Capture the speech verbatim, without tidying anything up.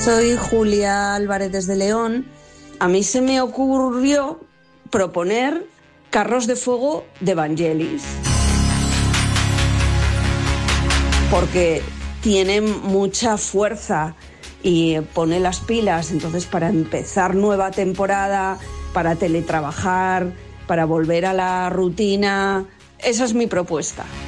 Soy Julia Álvarez desde León. A mí se me ocurrió proponer Carros de Fuego de Vangelis, porque tiene mucha fuerza y pone las pilas. Entonces, para empezar nueva temporada, para teletrabajar, para volver a la rutina, esa es mi propuesta.